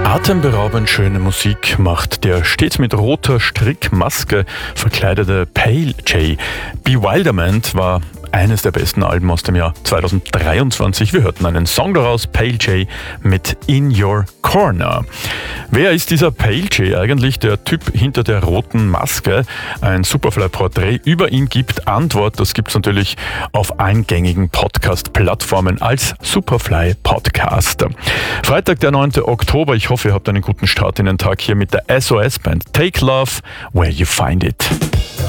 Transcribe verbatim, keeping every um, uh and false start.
Atemberaubend schöne Musik macht der stets mit roter Strickmaske verkleidete Pale J. Bewilderment war eines der besten Alben aus dem Jahr zweitausenddreiundzwanzig. Wir hörten einen Song daraus, Pale J mit In Your Corner. Wer ist dieser Pale J eigentlich? Der Typ hinter der roten Maske. Ein Superfly-Porträt über ihn gibt Antwort. Das gibt es natürlich auf eingängigen Podcast-Plattformen als Superfly Podcast. Freitag, der neunte Oktober. Ich hoffe, ihr habt einen guten Start in den Tag hier mit der S O S-Band Take Love Where You Find It.